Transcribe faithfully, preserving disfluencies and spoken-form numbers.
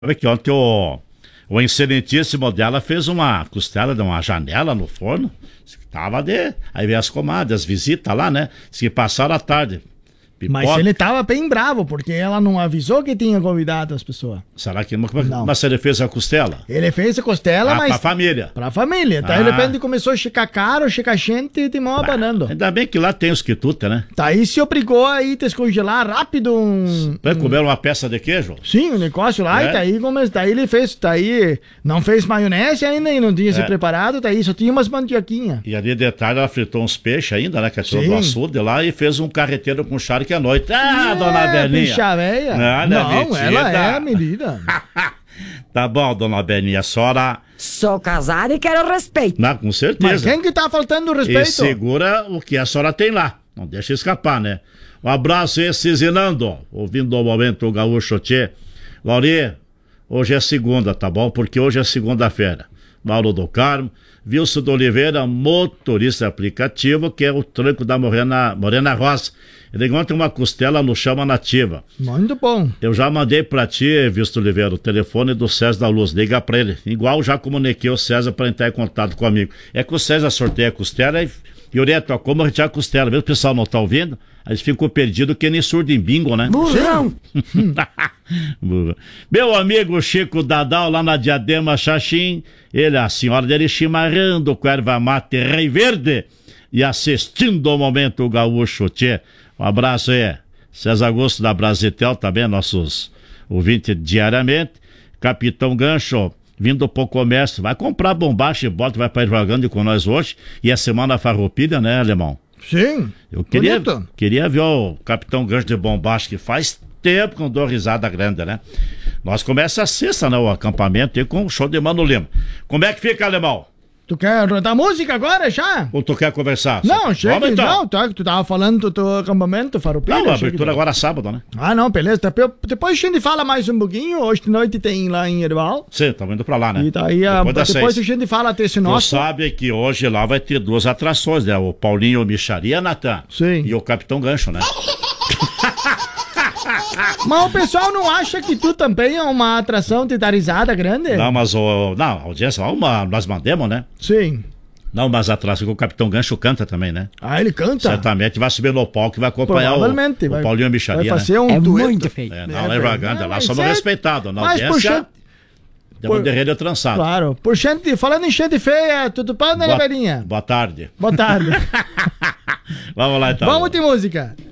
Sabe que ontem o, o excelentíssimo dela fez uma costela de uma janela no forno. Tava de. Aí veio as comadres, as visitas lá, né? Se passaram a tarde. Pipoca. Mas ele tava bem bravo, porque ela não avisou que tinha convidado as pessoas. Será que. Mas, mas ele fez a costela? Ele fez a costela, ah, mas. Pra família. Pra família. Daí, ah. de repente, começou a checar caro, checar gente e te mão abanando. Ainda bem que lá tem os quituta, né? Daí se obrigou a ir descongelar rápido um. Vai um... comer uma peça de queijo? Sim, um negócio lá, é. E daí, come... daí ele fez. Daí não fez maionese ainda e não tinha é. se preparado, daí só tinha umas mandioquinhas. E ali de tarde ela fritou uns peixes ainda, né? Que tirou do açude lá e fez um carreteiro com charque à noite. Ah! É, dona Beninha. Bicha véia. Não, não ela é a menina. Tá bom, dona Beninha, a senhora... Sou casada e quero respeito. Não, com certeza. Mas quem que tá faltando respeito? E segura o que a senhora tem lá. Não deixa escapar, né? Um abraço esse Zinando, ouvindo o Momento Gaúcho Tchê. Lauri, hoje é segunda, tá bom? Porque hoje é segunda-feira. Mauro do Carmo, Wilson do Oliveira, motorista aplicativo, que é o tranco da Morena, Morena Rosa. Ele encontra uma costela no Chama Nativa. Muito bom. Eu já mandei pra ti, Wilson Oliveira, o telefone do César da Luz. Liga pra ele. Igual já comuniquei o César pra entrar em contato comigo. É que o César sorteia a costela e... E Oriento, como retirar a costela? Mesmo o pessoal não tá ouvindo, aí ficou perdido que nem surdo em bingo, né? Burrão! Meu amigo Chico Dadal, lá na Diadema Xaxim, ele, a senhora dele chimarrando com erva mate Rei Verde e assistindo ao Momento Gaúcho Tchê. Um abraço aí, César Augusto da Brasitel, também nossos ouvintes diariamente. Capitão Gancho, vindo pro comércio, vai comprar bombacha e bota, vai para ir jogando com nós hoje. E a semana farroupilha, né, Alemão? Sim. Eu queria, queria ver o Capitão Gancho de bombacha, que faz tempo que não dou risada grande, né? Nós começa a sexta, né, o acampamento aí com o show de Mano Lima. Como é que fica, Alemão? Tu quer rodar música agora, já? Ou tu quer conversar? Não, chega, Vamos, então. Não, tu, tu tava falando do teu acampamento, farroupilha. Não, a abertura agora é sábado, né? Ah, não, beleza. Depois a gente fala mais um pouquinho, hoje de noite tem lá em Erval. Sim, estamos indo pra lá, né? E daí, a, depois, depois a gente fala desse nosso. Tu sabe que hoje lá vai ter duas atrações, né? O Paulinho Micharia, Natan. Sim. E o Capitão Gancho, né? Mas o pessoal não acha que tu também é uma atração de dar risada grande? Não, mas o... Não, a audiência, uma, nós mandamos, né? Sim. Não, mas atrás, que o Capitão Gancho canta também, né? Ah, ele canta? Certamente vai subir no palco e vai acompanhar o, vai, o Paulinho Micharia, vai fazer né? um é dueto. muito feio. É, não, é vaganda, lá somos respeitados. Na mas audiência, deu um por... derreiro trançado. Claro. Por gente, falando em gente feia, tudo bom, né, Boa... Verinha? Boa tarde. Boa tarde. Vamos lá, então. Vamos de música.